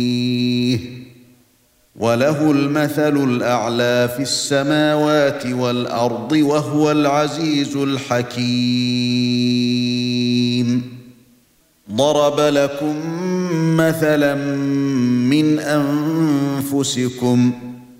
وله المثل الأعلى في السماوات والأرض وهو العزيز الحكيم. ضرب لكم مثلا من أنفسكم